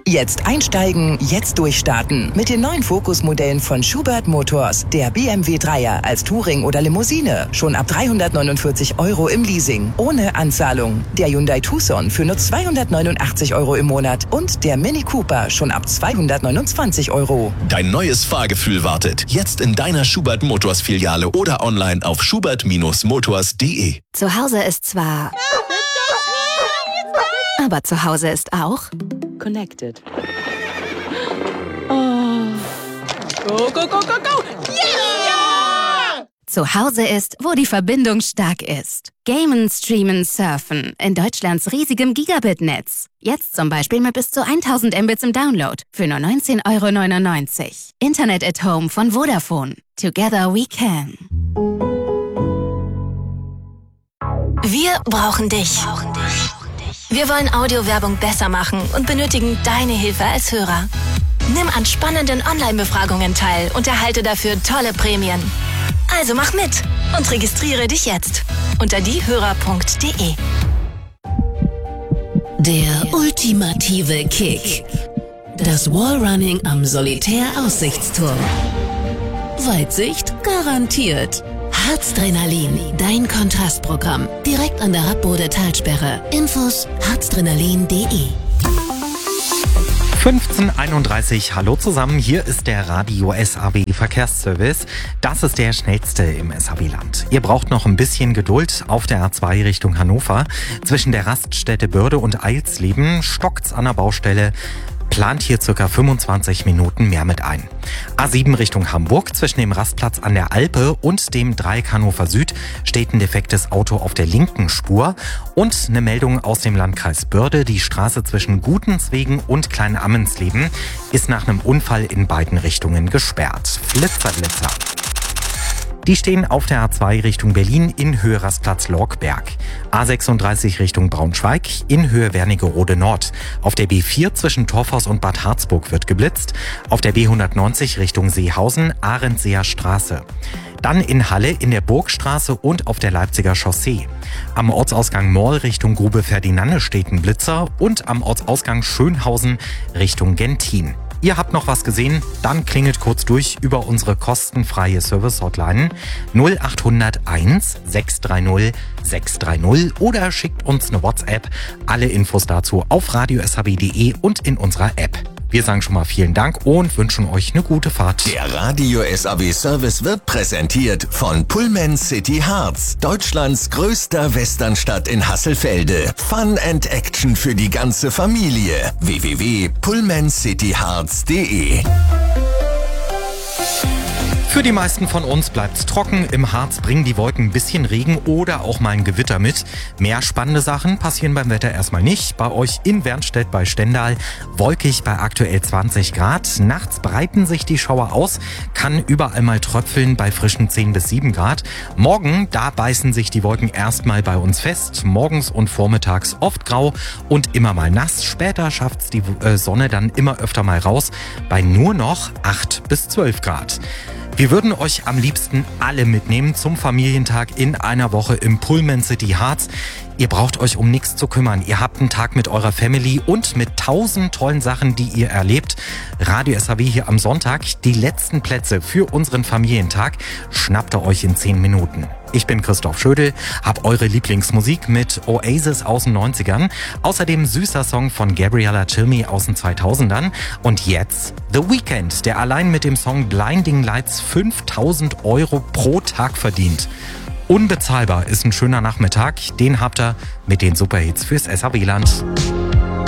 Jetzt einsteigen, jetzt durchstarten. Mit den neuen Focus-Modellen von Schubert Motors. Der BMW 3er als Touring oder Limousine. Schon ab 349 € im Leasing. Ohne Anzahlung. Der Hyundai Tucson für nur 289 € im Monat. Und der Mini Cooper schon ab 229 €. Dein neues Fahrgefühl wartet. Jetzt in deiner Schubert Motors Filiale oder online auf schubert-motors.de. Zu Hause ist zwar... aber zu Hause ist auch... Connected. Oh. Go, go, go, go, go! Yeah! Zu Hause ist, wo die Verbindung stark ist. Gamen, streamen, surfen. In Deutschlands riesigem Gigabit-Netz. Jetzt zum Beispiel mit bis zu 1000 Mbits im Download. Für nur 19,99 €. Internet at Home von Vodafone. Together we can. Wir brauchen dich. Wir wollen Audiowerbung besser machen und benötigen deine Hilfe als Hörer. Nimm an spannenden Online-Befragungen teil und erhalte dafür tolle Prämien. Also mach mit und registriere dich jetzt unter diehörer.de. Der ultimative Kick. Das Wallrunning am Solitär-Aussichtsturm. Weitsicht garantiert. Harzdrenalin, dein Kontrastprogramm. Direkt an der Happbode-Talsperre. Infos harzdrenalin.de. 15:31, hallo zusammen, hier ist der Radio SAW Verkehrsservice. Das ist der schnellste im SAW-Land. Ihr braucht noch ein bisschen Geduld auf der A2 Richtung Hannover. Zwischen der Raststätte Börde und Eilsleben stockt's an der Baustelle. Plant hier ca. 25 Minuten mehr mit ein. A7 Richtung Hamburg, zwischen dem Rastplatz an der Alpe und dem Dreieck Hannover Süd steht ein defektes Auto auf der linken Spur. Und eine Meldung aus dem Landkreis Börde, die Straße zwischen Gutenswegen und Kleinammensleben ist nach einem Unfall in beiden Richtungen gesperrt. Flitzer. Die stehen auf der A2 Richtung Berlin in Höhe Rastplatz Lorkberg. A36 Richtung Braunschweig in Höhe Wernigerode Nord. Auf der B4 zwischen Torfhaus und Bad Harzburg wird geblitzt. Auf der B190 Richtung Seehausen, Arendseer Straße. Dann in Halle in der Burgstraße und auf der Leipziger Chaussee. Am Ortsausgang Morl Richtung Grube Ferdinande steht ein Blitzer und am Ortsausgang Schönhausen Richtung Gentin. Ihr habt noch was gesehen? Dann klingelt kurz durch über unsere kostenfreie Service-Hotline 0801 630 630 oder schickt uns eine WhatsApp. Alle Infos dazu auf radiosab.de und in unserer App. Wir sagen schon mal vielen Dank und wünschen euch eine gute Fahrt. Der Radio SAW Service wird präsentiert von Pullman City Harz, Deutschlands größter Westernstadt in Hasselfelde. Fun and Action für die ganze Familie. www.pullmancityharz.de. Für die meisten von uns bleibt's trocken. Im Harz bringen die Wolken ein bisschen Regen oder auch mal ein Gewitter mit. Mehr spannende Sachen passieren beim Wetter erstmal nicht. Bei euch in Wernstedt bei Stendal wolkig bei aktuell 20 Grad. Nachts breiten sich die Schauer aus, kann überall mal tröpfeln bei frischen 10 bis 7 Grad. Morgen, da beißen sich die Wolken erstmal bei uns fest. Morgens und vormittags oft grau und immer mal nass. Später schafft's die Sonne dann immer öfter mal raus bei nur noch 8 bis 12 Grad. Wir würden euch am liebsten alle mitnehmen zum Familientag in einer Woche im Pullman City Harz. Ihr braucht euch um nichts zu kümmern. Ihr habt einen Tag mit eurer Family und mit 1000 tollen Sachen, die ihr erlebt. Radio SAW hier am Sonntag. Die letzten Plätze für unseren Familientag schnappt ihr euch in 10 Minuten. Ich bin Christoph Schödel, hab eure Lieblingsmusik mit Oasis aus den 90ern, außerdem süßer Song von Gabriella Cilmi aus den 2000ern und jetzt The Weeknd, der allein mit dem Song Blinding Lights 5.000 € pro Tag verdient. Unbezahlbar ist ein schöner Nachmittag, den habt ihr mit den Superhits fürs SAW-Land.